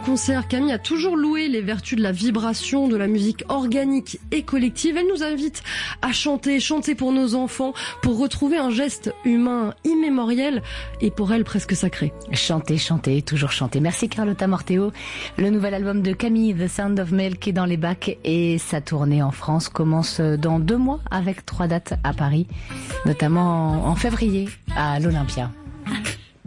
concert, Camille a toujours loué les vertus de la vibration, de la musique organique et collective. Elle nous invite à chanter pour nos enfants, pour retrouver un geste humain immémoriel et pour elle presque sacré. Chanter, toujours chanter. Merci Carlotta Morteo. Le nouvel album de Camille, The Sound of Milk, est dans les bacs et sa tournée en France commence dans 2 mois avec 3 dates à Paris, notamment en février à l'Olympia.